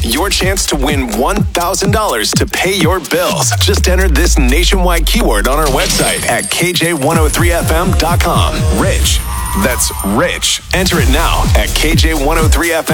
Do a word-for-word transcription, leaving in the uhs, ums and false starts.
your chance to win one thousand dollars to pay your bills. Just enter this nationwide keyword on our website at K J one oh three F M dot com. Rich. That's Rich. Enter it now at K J one oh three F M.